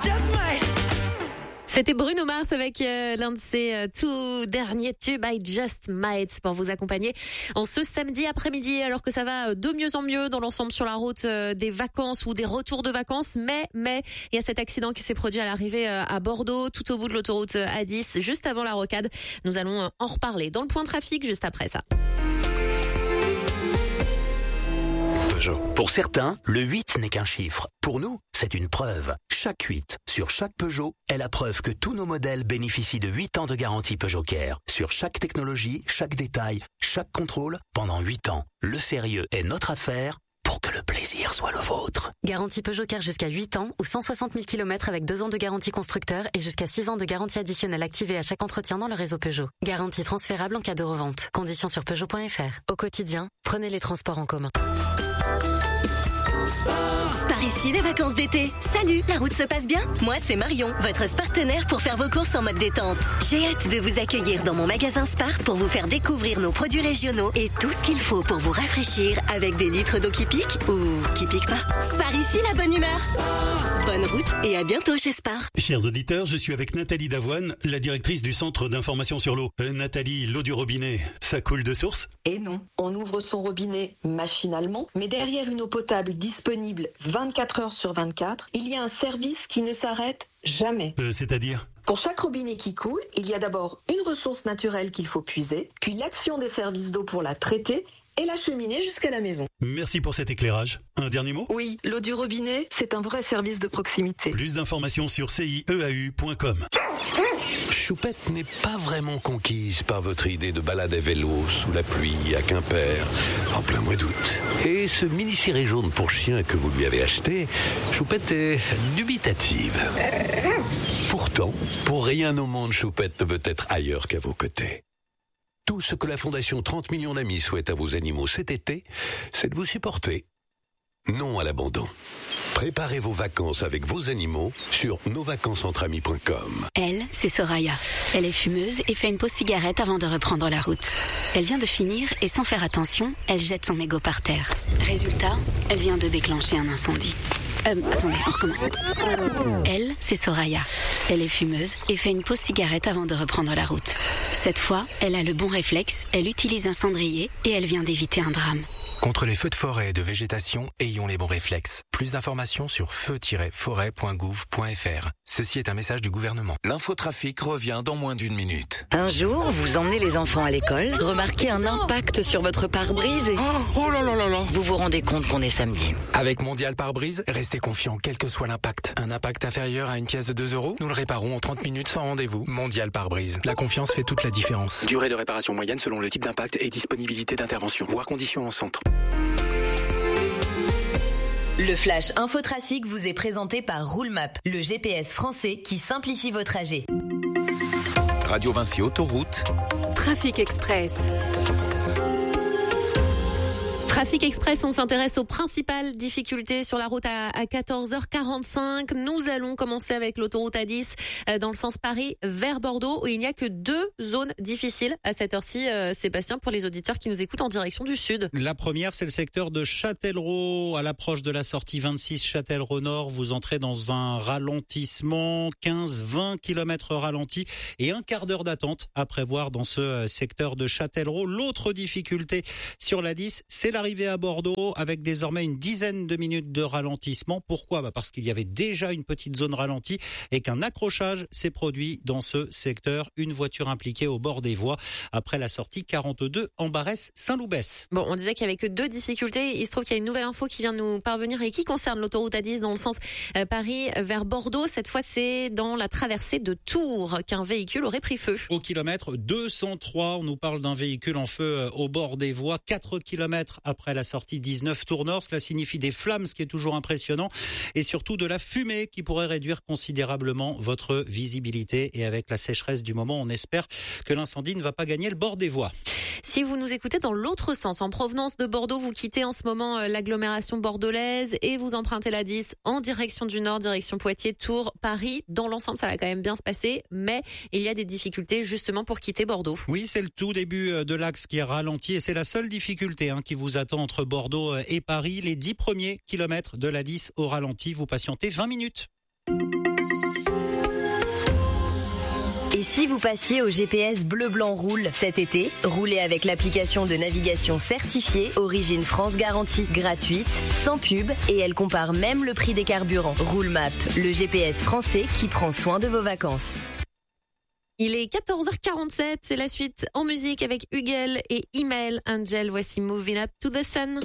C'était Bruno Mars avec l'un de ses tout derniers tubes, I Just Might, pour vous accompagner en ce samedi après-midi, alors que ça va de mieux en mieux dans l'ensemble sur la route des vacances ou des retours de vacances. Mais il y a cet accident qui s'est produit à l'arrivée à Bordeaux, tout au bout de l'autoroute A10, juste avant la rocade. Nous allons en reparler dans le point trafic juste après ça. Peugeot. Pour certains, le 8 n'est qu'un chiffre. Pour nous, c'est une preuve. Chaque 8 sur chaque Peugeot est la preuve que tous nos modèles bénéficient de 8 ans de garantie Peugeot Care. Sur chaque technologie, chaque détail, chaque contrôle, pendant 8 ans. Le sérieux est notre affaire pour que le plaisir soit le vôtre. Garantie Peugeot Care jusqu'à 8 ans ou 160 000 km avec 2 ans de garantie constructeur et jusqu'à 6 ans de garantie additionnelle activée à chaque entretien dans le réseau Peugeot. Garantie transférable en cas de revente. Conditions sur Peugeot.fr. Au quotidien, prenez les transports en commun. Par ici, les vacances d'été. Salut, la route se passe bien? Moi, c'est Marion, votre partenaire pour faire vos courses en mode détente. J'ai hâte de vous accueillir dans mon magasin Spar pour vous faire découvrir nos produits régionaux et tout ce qu'il faut pour vous rafraîchir avec des litres d'eau qui piquent ou qui piquent pas. Spar ici, la bonne humeur. Bonne route et à bientôt chez Spar. Chers auditeurs, je suis avec Nathalie Davoine, la directrice du Centre d'information sur l'eau. Nathalie, l'eau du robinet, ça coule de source? Et non, on ouvre son robinet machinalement, mais derrière une eau potable disponible 24 heures sur 24, il y a un service qui ne s'arrête jamais. C'est-à-dire? Pour chaque robinet qui coule, il y a d'abord une ressource naturelle qu'il faut puiser, puis l'action des services d'eau pour la traiter et l'acheminer jusqu'à la maison. Merci pour cet éclairage. Un dernier mot? Oui, l'eau du robinet, c'est un vrai service de proximité. Plus d'informations sur cieau.com. Choupette n'est pas vraiment conquise par votre idée de balade à vélo sous la pluie à Quimper en plein mois d'août. Et ce mini-ciré jaune pour chien que vous lui avez acheté, Choupette est dubitative. Pourtant, pour rien au monde, Choupette ne veut être ailleurs qu'à vos côtés. Tout ce que la Fondation 30 millions d'amis souhaite à vos animaux cet été, c'est de vous supporter. Non à l'abandon. Préparez vos vacances avec vos animaux sur nosvacancesentre-amis.com. Elle, c'est Soraya. Elle est fumeuse et fait une pause cigarette avant de reprendre la route. Elle vient de finir et sans faire attention, elle jette son mégot par terre. Résultat, elle vient de déclencher un incendie. Attendez, on recommence. Elle, c'est Soraya. Elle est fumeuse et fait une pause cigarette avant de reprendre la route. Cette fois, elle a le bon réflexe, elle utilise un cendrier et elle vient d'éviter un drame. Contre les feux de forêt et de végétation, ayons les bons réflexes. Plus d'informations sur feu-forêt.gouv.fr. Ceci est un message du gouvernement. L'infotrafic revient dans moins d'une minute. Un jour, vous emmenez les enfants à l'école, remarquez un impact sur votre pare-brise et... Oh là là là là. Vous vous rendez compte qu'on est samedi. Avec Mondial Pare-Brise, restez confiant quel que soit l'impact. Un impact inférieur à une pièce de 2 €, nous le réparons en 30 minutes sans rendez-vous. Mondial Pare-Brise. La confiance fait toute la différence. Durée de réparation moyenne selon le type d'impact et disponibilité d'intervention. Voir conditions en centre. Le Flash Infotrafic vous est présenté par Roulemap, le GPS français qui simplifie vos trajets. Radio Vinci Autoroute. Trafic Express. Trafic Express, on s'intéresse aux principales difficultés sur la route à 14h45. Nous allons commencer avec l'autoroute A10 dans le sens Paris vers Bordeaux où il n'y a que 2 zones difficiles à cette heure-ci, Sébastien, pour les auditeurs qui nous écoutent en direction du sud. La première, c'est le secteur de Châtellerault. À l'approche de la sortie 26 Châtellerault Nord, vous entrez dans un ralentissement, 15-20 km ralenti et un quart d'heure d'attente à prévoir dans ce secteur de Châtellerault. L'autre difficulté sur la 10, c'est l'arrivée à Bordeaux avec désormais une dizaine de minutes de ralentissement. Pourquoi ? Parce qu'il y avait déjà une petite zone ralentie et qu'un accrochage s'est produit dans ce secteur. Une voiture impliquée au bord des voies après la sortie 42 Ambarès-Saint-Loubès. Bon, on disait qu'il y avait que 2 difficultés. Il se trouve qu'il y a une nouvelle info qui vient de nous parvenir et qui concerne l'autoroute A10 dans le sens Paris vers Bordeaux. Cette fois, c'est dans la traversée de Tours qu'un véhicule aurait pris feu. Au kilomètre 203, on nous parle d'un véhicule en feu au bord des voies. 4 kilomètres après la sortie 19 Tours Nord. Cela signifie des flammes, ce qui est toujours impressionnant, et surtout de la fumée qui pourrait réduire considérablement votre visibilité. Et avec la sécheresse du moment, on espère que l'incendie ne va pas gagner le bord des voies. Si vous nous écoutez dans l'autre sens, en provenance de Bordeaux, vous quittez en ce moment l'agglomération bordelaise et vous empruntez la 10 en direction du nord, direction Poitiers, Tours, Paris. Dans l'ensemble, ça va quand même bien se passer, mais il y a des difficultés justement pour quitter Bordeaux. Oui, c'est le tout début de l'axe qui est ralenti et c'est la seule difficulté qui vous attend entre Bordeaux et Paris. Les 10 premiers kilomètres de la 10 au ralenti, vous patientez 20 minutes. Si vous passiez au GPS Bleu Blanc Roule cet été, roulez avec l'application de navigation certifiée Origine France Garantie, gratuite, sans pub, et elle compare même le prix des carburants. Roulemap, le GPS français qui prend soin de vos vacances. Il est 14h47, c'est la suite en musique avec Hugel et Email Angel. Voici Moving Up to the Sun.